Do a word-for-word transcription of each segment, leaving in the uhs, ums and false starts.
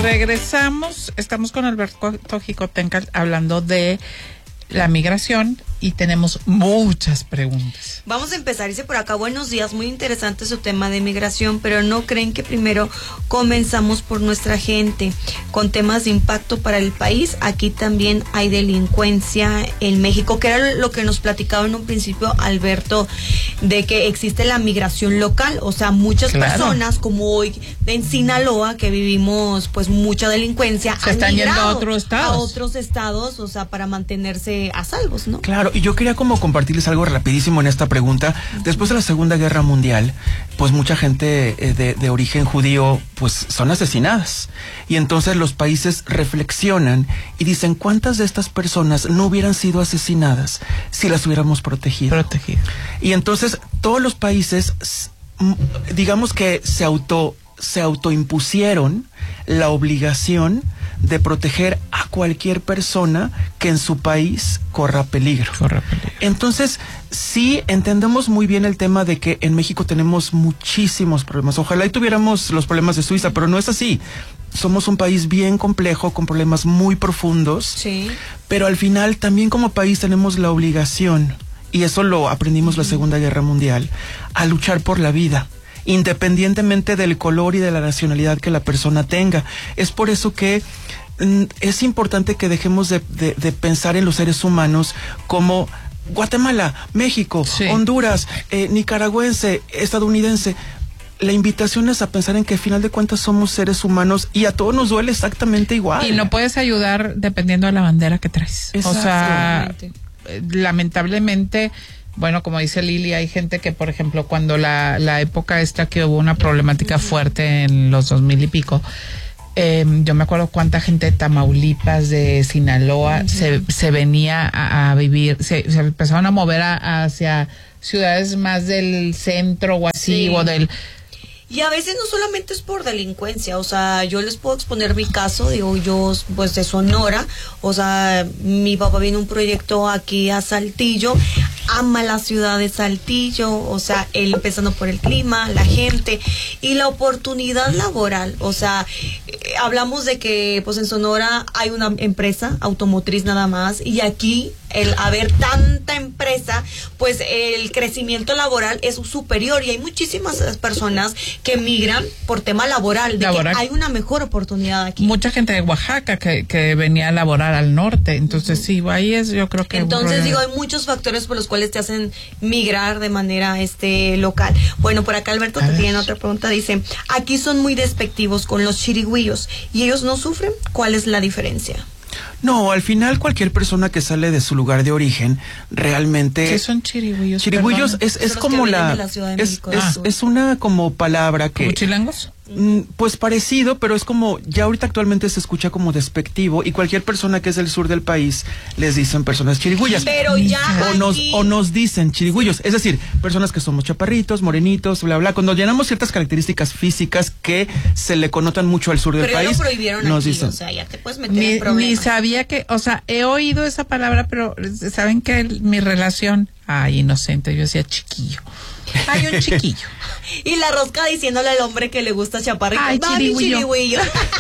Regresamos, estamos con Alberto Jicotencal hablando de la migración y tenemos muchas preguntas. Vamos a empezar, dice por acá, buenos días, muy interesante su tema de migración, pero ¿no creen que primero comenzamos por nuestra gente con temas de impacto para el país? Aquí también hay delincuencia en México, que era lo que nos platicaba en un principio Alberto, de que existe la migración local, o sea, muchas claro. personas como hoy en Sinaloa, que vivimos pues mucha delincuencia, se están yendo a otros estados. A otros estados, o sea, para mantenerse a salvos, ¿no? Claro, y yo quería como compartirles algo rapidísimo en esta pregunta. Después de la Segunda Guerra Mundial, pues mucha gente de, de origen judío, pues son asesinadas. Y entonces los países reflexionan y dicen, ¿cuántas de estas personas no hubieran sido asesinadas si las hubiéramos protegido? Protegido. Y entonces todos los países, digamos que se auto, se autoimpusieron la obligación de proteger a cualquier persona que en su país corra peligro. Corra peligro. Entonces, sí entendemos muy bien el tema de que en México tenemos muchísimos problemas. Ojalá y tuviéramos los problemas de Suiza, pero no es así. Somos un país bien complejo, con problemas muy profundos. Sí. Pero al final, también como país tenemos la obligación, y eso lo aprendimos en la Segunda Guerra Mundial, a luchar por la vida, independientemente del color y de la nacionalidad que la persona tenga. Es por eso que mm, es importante que dejemos de, de, de pensar en los seres humanos como Guatemala, México, sí. Honduras, eh, nicaragüense, estadounidense. La invitación es a pensar en que al final de cuentas somos seres humanos y a todos nos duele exactamente igual. Y no puedes ayudar dependiendo de la bandera que traes. O sea, lamentablemente, bueno, como dice Lili, hay gente que, por ejemplo, cuando la, la época esta que hubo una problemática fuerte en los dos mil y pico, eh, yo me acuerdo cuánta gente de Tamaulipas, de Sinaloa, uh-huh. se, se venía a, a vivir, se, se empezaron a mover a, hacia ciudades más del centro o así, sí. o del... Y a veces no solamente es por delincuencia, o sea, yo les puedo exponer mi caso, digo, yo pues de Sonora, o sea, mi papá viene un proyecto aquí a Saltillo, ama la ciudad de Saltillo, o sea, él empezando por el clima, la gente y la oportunidad laboral, o sea, eh, hablamos de que pues en Sonora hay una empresa automotriz nada más y aquí el haber tanta empresa, pues el crecimiento laboral es superior y hay muchísimas personas que migran por tema laboral, de laboral. Que hay una mejor oportunidad aquí. Mucha gente de Oaxaca que, que venía a laborar al norte, entonces uh-huh. sí, ahí es, yo creo que... Entonces digo, hay muchos factores por los cuales te hacen migrar de manera este local. Bueno, por acá Alberto te tiene otra pregunta, dice, aquí son muy despectivos con los chirigüillos y ellos no sufren, ¿cuál es la diferencia? No, al final cualquier persona que sale de su lugar de origen realmente... ¿Qué son chirigüillos? Chirigüillos es, es como la... la es, México, es, ah. es una como palabra que... ¿Como chilangos? Pues parecido, pero es como, ya ahorita actualmente se escucha como despectivo y cualquier persona que es del sur del país les dicen personas chirigüillas. Pero ya o aquí... nos, o nos dicen chirigüillos, es decir, personas que somos chaparritos, morenitos, bla, bla, cuando llenamos ciertas características físicas que se le connotan mucho al sur del pero país. Pero lo prohibieron nos aquí, dicen. O sea, ya te puedes meter ni, en problemas. Ni sabía que, o sea, he oído esa palabra, pero ¿saben qué? Mi relación, ay, inocente, yo decía chiquillo. Ay, un chiquillo. Y la rosca diciéndole al hombre que le gusta chaparrito. Ay, chirigüillo. chirigüillo.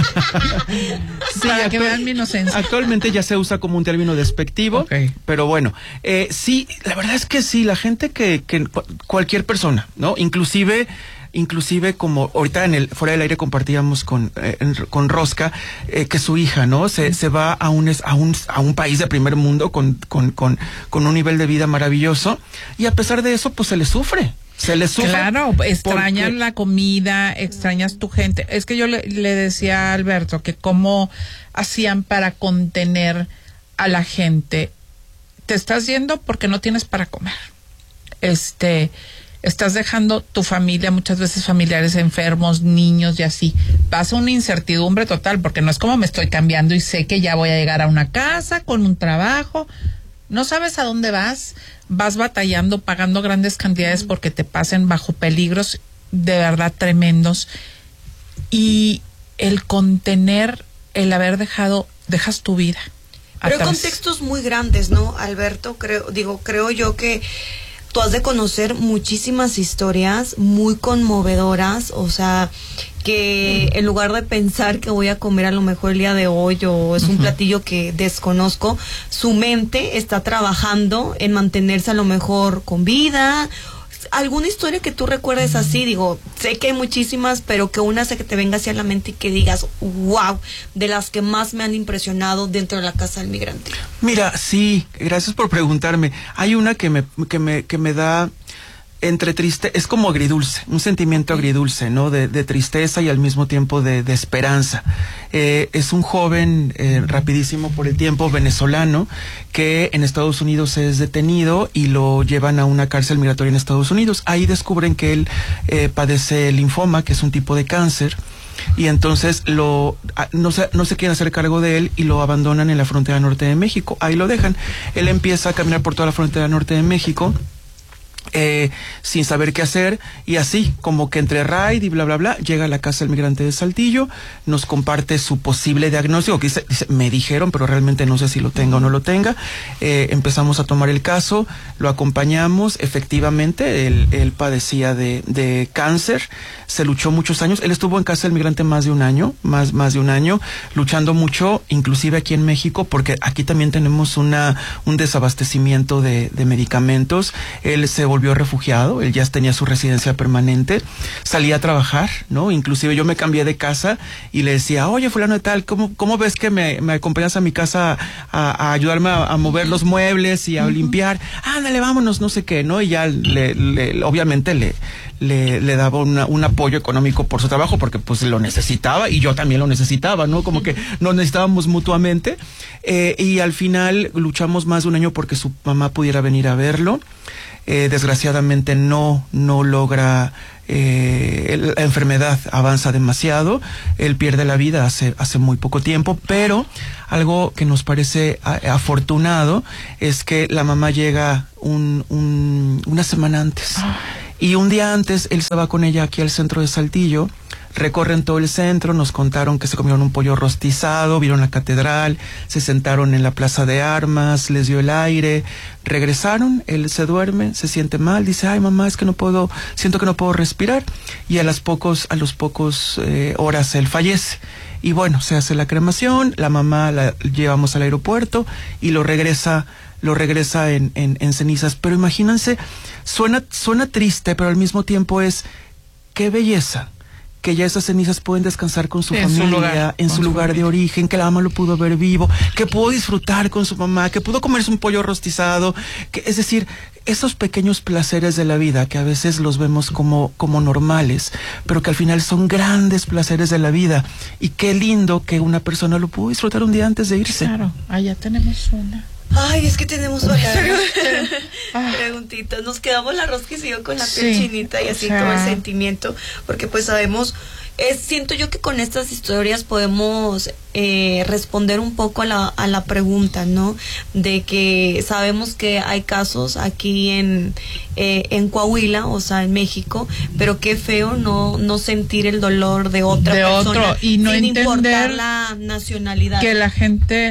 Sí, para que vean mi inocencia. Actualmente ya se usa como un término despectivo, okay. Pero bueno, eh, sí, la verdad es que sí, la gente que, que cualquier persona, ¿no? Inclusive... Inclusive como ahorita en el fuera del aire compartíamos con eh, con Rosca eh, que su hija, ¿no? Se, se va a un a un a un país de primer mundo con con con con un nivel de vida maravilloso y a pesar de eso pues se le sufre. Se le sufre. Claro, extrañas porque... la comida, extrañas tu gente. Es que yo le, le decía a Alberto que cómo hacían para contener a la gente. Te estás yendo porque no tienes para comer. Este Estás dejando tu familia, muchas veces familiares enfermos, niños y así. Pasa una incertidumbre total, porque no es como me estoy cambiando y sé que ya voy a llegar a una casa con un trabajo. No sabes a dónde vas, vas batallando, pagando grandes cantidades porque te pasen bajo peligros de verdad tremendos. Y el contener, el haber dejado, dejas tu vida. Pero hay contextos muy grandes, ¿no, Alberto? Creo, digo, creo yo que tú has de conocer muchísimas historias muy conmovedoras, o sea, que en lugar de pensar que voy a comer a lo mejor el día de hoy o es un uh-huh. platillo que desconozco, su mente está trabajando en mantenerse a lo mejor con vida. ¿Alguna historia que tú recuerdes así? Digo, sé que hay muchísimas, pero que una se que te venga hacia la mente y que digas, wow, de las que más me han impresionado dentro de la Casa del Migrante. Mira, sí, gracias por preguntarme. Hay una que me, que me, que me da entre triste, es como agridulce, un sentimiento agridulce, ¿no? De, de tristeza y al mismo tiempo de, de esperanza. Eh, es un joven, eh, rapidísimo por el tiempo, venezolano, que en Estados Unidos es detenido y lo llevan a una cárcel migratoria en Estados Unidos. Ahí descubren que él eh, padece linfoma, que es un tipo de cáncer. Y entonces lo no se, no se quieren hacer cargo de él y lo abandonan en la frontera norte de México. Ahí lo dejan. Él empieza a caminar por toda la frontera norte de México, Eh, sin saber qué hacer, y así como que entre raid y bla bla bla llega a la Casa del Migrante de Saltillo, nos comparte su posible diagnóstico, que dice, dice me dijeron, pero realmente no sé si lo tenga o no lo tenga. Eh, empezamos a tomar el caso, lo acompañamos, efectivamente él, él padecía de, de cáncer, se luchó muchos años, él estuvo en Casa del Migrante más de un año, más, más de un año, luchando mucho, inclusive aquí en México, porque aquí también tenemos una, un desabastecimiento de, de medicamentos. Él se volvió refugiado, él ya tenía su residencia permanente, salía a trabajar, ¿no? Inclusive yo me cambié de casa y le decía, oye, fulano de tal, ¿cómo, cómo ves que me, me acompañas a mi casa a, a ayudarme a, a mover los muebles y a uh-huh. limpiar? Ándale, vámonos, no sé qué, ¿no? Y ya le, le obviamente le, le, le daba una, un apoyo económico por su trabajo, porque pues lo necesitaba y yo también lo necesitaba, ¿no? Como que nos necesitábamos mutuamente, eh, y al final luchamos más de un año porque su mamá pudiera venir a verlo. Eh, desgraciadamente no, no logra, eh, la enfermedad avanza demasiado, él pierde la vida hace, hace muy poco tiempo, pero algo que nos parece a, afortunado es que la mamá llega un, un, una semana antes, y un día antes él se va con ella aquí al centro de Saltillo. Recorren todo el centro, nos contaron que se comieron un pollo rostizado, vieron la catedral, se sentaron en la plaza de armas, les dio el aire, regresaron, él se duerme, se siente mal, dice, ay mamá, es que no puedo, siento que no puedo respirar, y a las pocos, a los pocos eh, horas él fallece. Y bueno, se hace la cremación, la mamá la llevamos al aeropuerto y lo regresa, lo regresa en, en, en cenizas. Pero imagínense, suena, suena triste, pero al mismo tiempo es, qué belleza que ya esas cenizas pueden descansar con su sí, familia, en su lugar, en su lugar de origen, que la mamá lo pudo ver vivo, que pudo disfrutar con su mamá, que pudo comerse un pollo rostizado, que, es decir, esos pequeños placeres de la vida que a veces los vemos como, como normales, pero que al final son grandes placeres de la vida, y qué lindo que una persona lo pudo disfrutar un día antes de irse. Claro, allá tenemos una. Ay, es que tenemos varias preguntitas. Nos quedamos la rosquilla con la piel sí, chinita y así o sea... todo el sentimiento, porque pues sabemos, es, siento yo que con estas historias podemos eh, responder un poco a la, a la pregunta, ¿no? De que sabemos que hay casos aquí en, eh, en Coahuila, o sea, en México, pero qué feo no, no sentir el dolor de otra de persona otro, y no sin entender importar la nacionalidad. Que la gente...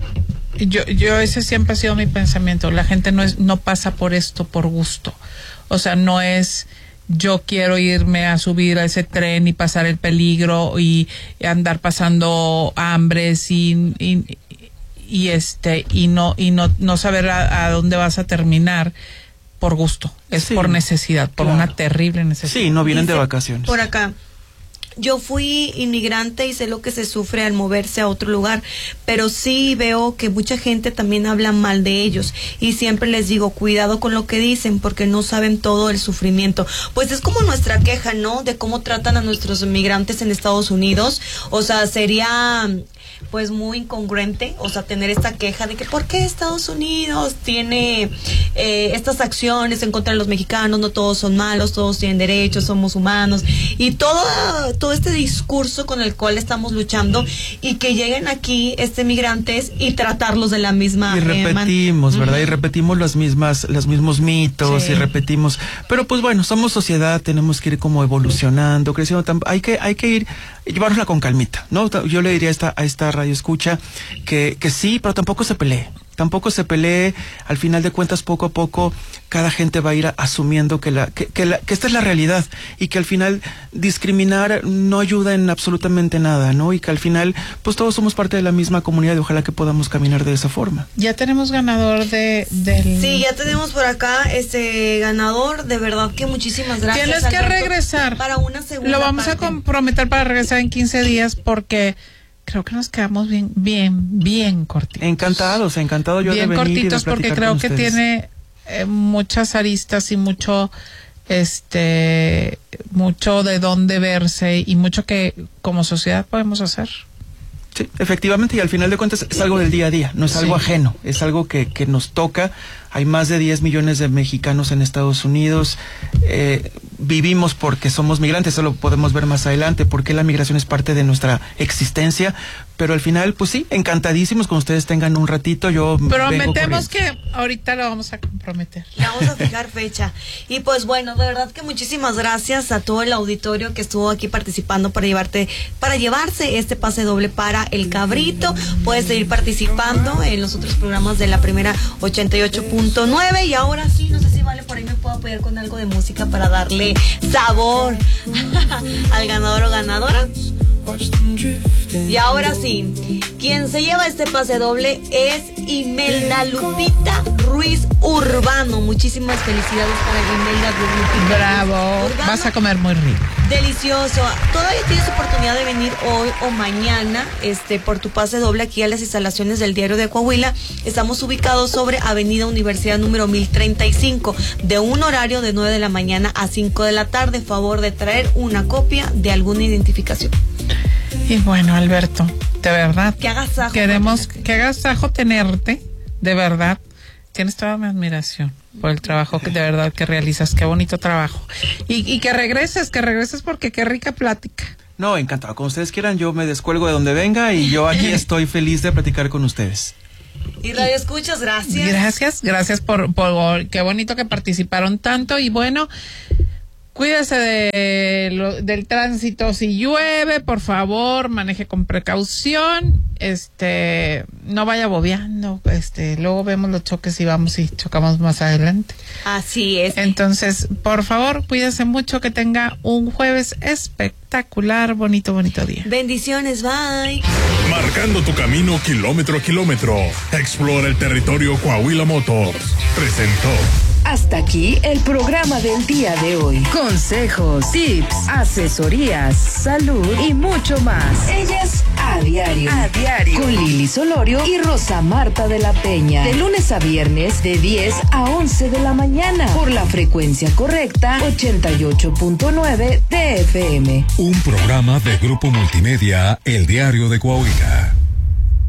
Yo, yo ese siempre ha sido mi pensamiento. La gente no es, no pasa por esto por gusto. O sea, no es yo quiero irme a subir a ese tren y pasar el peligro y, y andar pasando hambres y, y, y este y no y no no saber a, a dónde vas a terminar por gusto. Es sí, por necesidad, por claro. una terrible necesidad. Sí, no vienen Dice de vacaciones. Por acá. Yo fui inmigrante y sé lo que se sufre al moverse a otro lugar, pero sí veo que mucha gente también habla mal de ellos y siempre les digo, cuidado con lo que dicen porque no saben todo el sufrimiento. Pues es como nuestra queja, ¿no? De cómo tratan a nuestros inmigrantes en Estados Unidos. O sea, sería... pues muy incongruente, o sea, tener esta queja de que ¿por qué Estados Unidos tiene eh, estas acciones en contra de los mexicanos? No todos son malos, todos tienen derechos, somos humanos, y todo, todo este discurso con el cual estamos luchando, y que lleguen aquí este migrantes y tratarlos de la misma y repetimos, eh, ¿verdad? Uh-huh. Y repetimos las mismas, los mismos mitos, sí. y repetimos, pero pues bueno, somos sociedad, tenemos que ir como evolucionando, creciendo, hay que, hay que ir, llevárnosla con calmita, ¿no? Yo le diría a esta, a esta radio escucha que, que sí, pero tampoco se pelee. tampoco se pelee, al final de cuentas poco a poco cada gente va a ir asumiendo que la que, que, la, que esta es la realidad y que al final discriminar no ayuda en absolutamente nada, ¿no? Y que al final pues todos somos parte de la misma comunidad y ojalá que podamos caminar de esa forma. Ya tenemos ganador de del... Sí, ya tenemos por acá este ganador, de verdad que muchísimas gracias. Tienes que Alberto, regresar. Para una segunda Lo vamos parte. a comprometer para regresar en quince días porque creo que nos quedamos bien, bien, bien cortitos. Encantados, encantado yo bien de venir cortitos y de porque platicar creo con que ustedes. tiene eh, muchas aristas y mucho este mucho de dónde verse y mucho que como sociedad podemos hacer. Sí, efectivamente, y al final de cuentas es algo del día a día, no es algo Sí. ajeno, es algo que, que nos toca. Hay más de diez millones de mexicanos en Estados Unidos, eh, vivimos porque somos migrantes, eso lo podemos ver más adelante, porque la migración es parte de nuestra existencia, pero al final, pues sí, encantadísimos con ustedes tengan un ratito, yo Prometemos que ahorita lo vamos a comprometer. Le vamos a fijar fecha. Y pues bueno, de verdad que muchísimas gracias a todo el auditorio que estuvo aquí participando para llevarte, para llevarse este pase doble para El Cabrito. Puedes seguir participando en los otros programas de la primera ochenta y ocho punto nueve. Y ahora sí, no sé si Vale por ahí me puedo apoyar con algo de música para darle sabor al ganador o ganadora. Y ahora sí, quien se lleva este pase doble es Imelda Lupita Ruiz Urbano. Muchísimas felicidades para Imelda Lupita Bravo, Ruiz Urbano. vas a comer muy rico. Delicioso. Todavía tienes oportunidad de venir hoy o mañana este, por tu pase doble aquí a las instalaciones del Diario de Coahuila. Estamos ubicados sobre Avenida Universidad número mil treinta y cinco, de un horario de nueve de la mañana a cinco de la tarde. Favor de traer una copia de alguna identificación. Y bueno, Alberto, de verdad, Que agasajo. queremos que agasajo tenerte, de verdad. Tienes toda mi admiración por el trabajo que de verdad que realizas, qué bonito trabajo. Y, y que regreses, que regreses porque qué rica plática. No, encantado, como ustedes quieran, yo me descuelgo de donde venga y yo aquí estoy feliz de platicar con ustedes. Y Radio Escuchas, gracias. Gracias, gracias por, por qué bonito que participaron tanto y bueno, cuídese de lo, del tránsito si llueve, por favor, maneje con precaución, este, no vaya bobeando, este, luego vemos los choques y vamos y chocamos más adelante. Así es. Entonces, por favor, cuídese mucho, que tenga un jueves espectacular, bonito, bonito día. Bendiciones, bye. Marcando tu camino kilómetro a kilómetro. Explora el territorio Coahuila Motors. Presentó. Hasta aquí el programa del día de hoy. Consejos, tips, asesorías, salud y mucho más. Ellas a diario. A diario. Con Lili Solorio y Rosa Marta de la Peña. De lunes a viernes de diez a once de la mañana. Por la frecuencia correcta ochenta y ocho punto nueve de F M. Un programa de Grupo Multimedia, El Diario de Coahuila.